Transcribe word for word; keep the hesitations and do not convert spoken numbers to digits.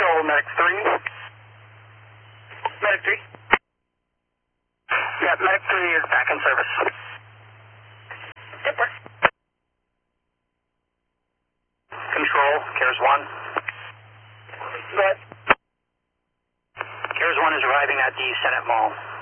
Control, Medic three. Medic three. Yeah, Medic three is back in service. Super. Control, CARES one. Go ahead. CARES one is arriving at the Senate Mall.